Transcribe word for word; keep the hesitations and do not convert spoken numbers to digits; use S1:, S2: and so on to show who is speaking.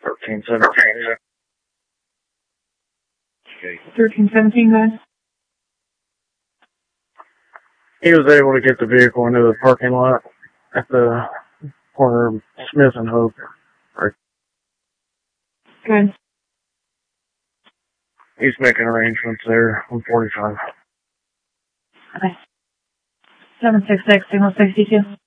S1: thirteen seventeen.
S2: Okay. thirteen seventeen, guys.
S1: He was able to get the vehicle into the parking lot at the corner of Smith and Hope. Right.
S2: Good.
S1: He's making arrangements there on forty-five.
S2: Okay. seven six six, signal sixty-two.